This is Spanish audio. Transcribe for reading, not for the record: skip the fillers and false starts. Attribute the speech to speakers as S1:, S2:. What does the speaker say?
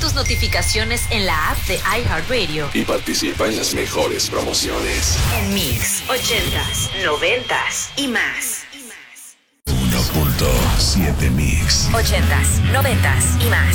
S1: tus notificaciones en la app de iHeartRadio
S2: y participa en las mejores promociones.
S1: En Mix 80s, 90s y más.
S2: 1.7 Mix
S1: 80s, 90s y más.